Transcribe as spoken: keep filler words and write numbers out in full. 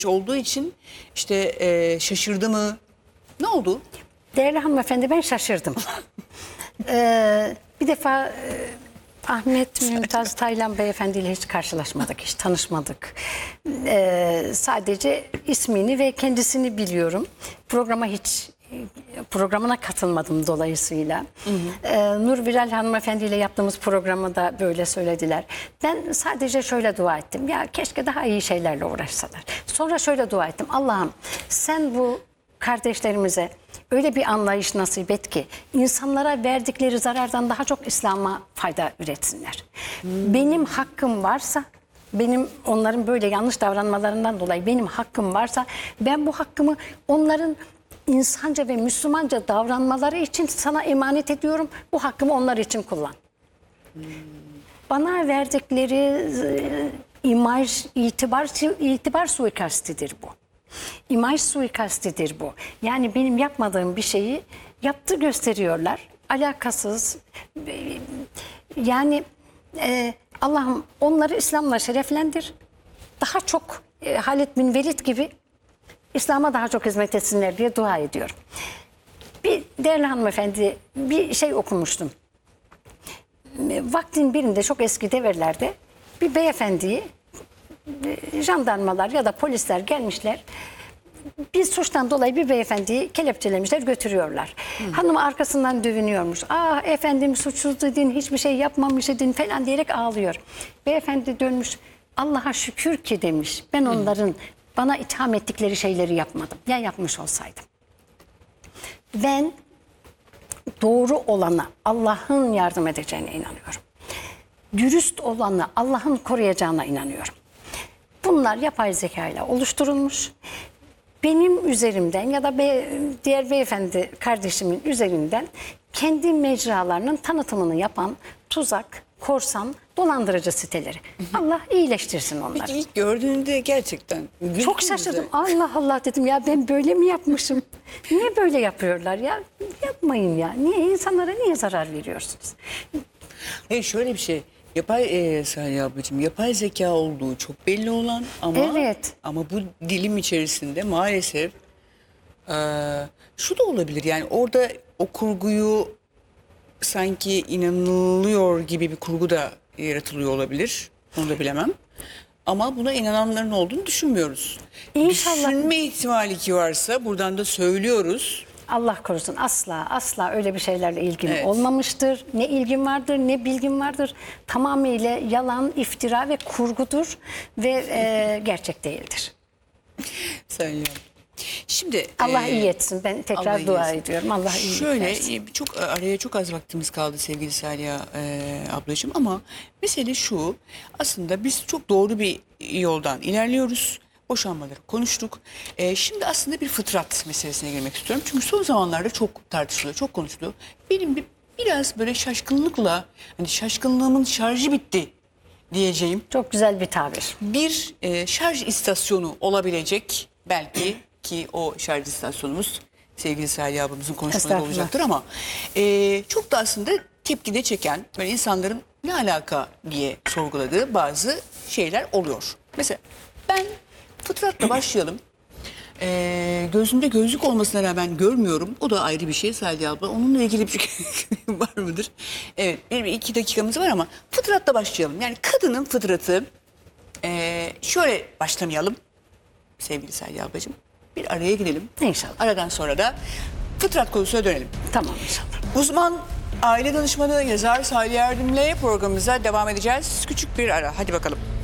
olduğu için işte e, şaşırdı mı? Ne oldu? Değerli hanımefendi, ben şaşırdım. ee, bir defa e, Ahmet Mümtaz Taylan beyefendiyle hiç karşılaşmadık, hiç tanışmadık. Ee, sadece ismini ve kendisini biliyorum. Programa hiç programına katılmadım dolayısıyla. Hı hı. Ee, Nur Viral hanımefendiyle yaptığımız programı da böyle söylediler. Ben sadece şöyle dua ettim. Ya keşke daha iyi şeylerle uğraşsalar. Sonra şöyle dua ettim. Allah'ım sen bu kardeşlerimize öyle bir anlayış nasip et ki insanlara verdikleri zarardan daha çok İslam'a fayda üretsinler. Hmm. Benim hakkım varsa, benim onların böyle yanlış davranmalarından dolayı benim hakkım varsa ben bu hakkımı onların insanca ve Müslümanca davranmaları için sana emanet ediyorum. Bu hakkımı onlar için kullan. Hmm. Bana verdikleri e, imaj, itibar, itibar suikastidir bu. İmaj suikastidir bu. Yani benim yapmadığım bir şeyi yaptı gösteriyorlar. Alakasız. Yani e, Allah'ım onları İslam'la şereflendir. Daha çok e, Halid bin Velid gibi İslam'a daha çok hizmet etsinler diye dua ediyorum. Bir değerli hanımefendi bir şey okumuştum. Vaktin birinde çok eski devirlerde bir beyefendiyi jandarmalar ya da polisler gelmişler. Bir suçtan dolayı bir beyefendiyi kelepçelemişler, götürüyorlar. Hı. Hanım arkasından dövünüyormuş. Ah efendim suçsuz dedin, hiçbir şey yapmamış dedin falan diyerek ağlıyor. Beyefendi dönmüş, Allah'a şükür ki demiş. Ben onların Hı. bana itham ettikleri şeyleri yapmadım. Ya yapmış olsaydım. Ben doğru olana Allah'ın yardım edeceğine inanıyorum. Dürüst olanı Allah'ın koruyacağına inanıyorum. Bunlar yapay zeka ile oluşturulmuş. Benim üzerimden ya da be, diğer beyefendi kardeşimin üzerinden kendi mecralarının tanıtımını yapan tuzak, korsan, dolandırıcı siteleri. Allah iyileştirsin onları. Peki ilk gördüğünde gerçekten çok şaşırdım. Allah Allah dedim ya, ben böyle mi yapmışım? Niye böyle yapıyorlar ya? Yapmayın ya. Niye insanlara niye zarar veriyorsunuz? Hayır, şöyle bir şey. Yapay e, Salih ablacığım, yapay zeka olduğu çok belli olan ama evet. ama bu dilim içerisinde maalesef e, şu da olabilir. Yani orada o kurguyu sanki inanılıyor gibi bir kurgu da yaratılıyor olabilir. Onu da bilemem. Ama buna inananların olduğunu düşünmüyoruz. İnşallah. Düşünme ihtimali ki varsa buradan da söylüyoruz. Allah korusun, asla asla öyle bir şeylerle ilgim evet. olmamıştır. Ne ilgim vardır ne bilgim vardır. Tamamıyla yalan, iftira ve kurgudur ve e, gerçek değildir. Sayın Şimdi Allah e, iyi etsin. Ben tekrar Allah dua etsin. ediyorum. Allah iyi Şöyle etsin. çok araya çok az vaktimiz kaldı sevgili Salih e, ablacığım, ama mesele şu: aslında biz çok doğru bir yoldan ilerliyoruz. Boşanmaları konuştuk. E, şimdi aslında bir fıtrat meselesine girmek istiyorum. Çünkü son zamanlarda çok tartışılıyor, çok konuşuluyor. Benim bir, biraz böyle şaşkınlıkla, hani şaşkınlığımın şarjı bitti diyeceğim. Çok güzel bir tabir. Bir e, şarj istasyonu olabilecek belki, ki o şarj istasyonumuz sevgili Salih ablamızın konuşmaları olacaktır, ama e, çok da aslında tepkide çeken, böyle insanların ne alaka diye sorguladığı bazı şeyler oluyor. Mesela ben fıtratla başlayalım. Ee, gözümde gözlük olmasına rağmen görmüyorum. O da ayrı bir şey Salih abla. Onunla ilgili bir şey var mıdır? Evet, bir, bir iki dakikamız var ama fıtratla başlayalım. Yani kadının fıtratı, ee, şöyle başlamayalım sevgili Salih ablacığım. Bir araya girelim. İnşallah. Aradan sonra da fıtrat konusuna dönelim. Tamam inşallah. Uzman aile danışmanı yazar Salih Erdem'le programımıza devam edeceğiz. Küçük bir ara. Hadi bakalım.